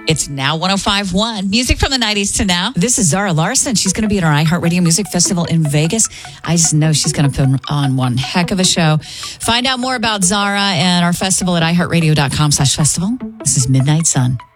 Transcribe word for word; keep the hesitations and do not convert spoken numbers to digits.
It's now one oh five point one. Music from the nineties to now. This is Zara Larson. She's going to be at our iHeartRadio Music Festival in Vegas. I just know she's going to put on one heck of a show. Find out more about Zara and our festival at iHeartRadio.com slash festival. This is Midnight Sun.